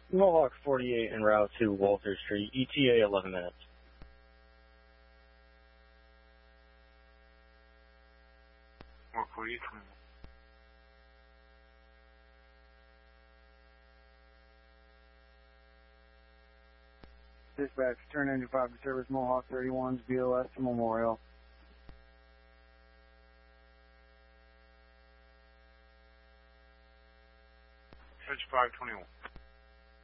Mohawk 48 en route to Walter Street, ETA 11 minutes. Mohawk 48, 21. Dispatch, turn 95 to service Mohawk 31's BOS to Memorial. Edge 521.